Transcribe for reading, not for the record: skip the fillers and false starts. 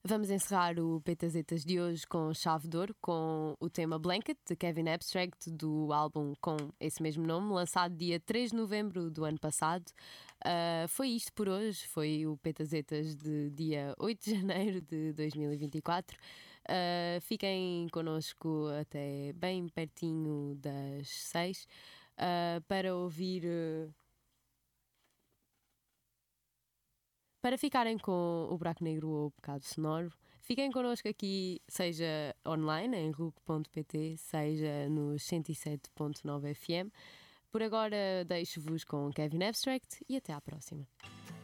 Vamos encerrar o Petazetas de hoje com chave de ouro, com o tema Blanket, de Kevin Abstract, do álbum com esse mesmo nome, lançado dia 3 de novembro do ano passado. Foi isto por hoje, foi o Petazetas de dia 8 de janeiro de 2024. Fiquem connosco até bem pertinho das 6 para ouvir... Para ficarem com o Buraco Negro ou o Pecado Sonoro, fiquem connosco aqui, seja online em RUC.pt, seja nos 107.9 FM. Por agora deixo-vos com Kevin Abstract e até à próxima.